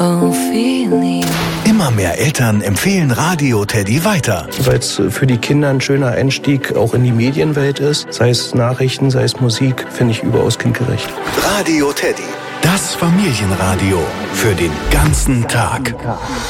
Ophelia. Immer mehr Eltern empfehlen Radio Teddy weiter. Weil es für die Kinder ein schöner Einstieg auch in die Medienwelt ist. Sei es Nachrichten, sei es Musik, finde ich überaus kindgerecht. Radio Teddy, das Familienradio für den ganzen Tag.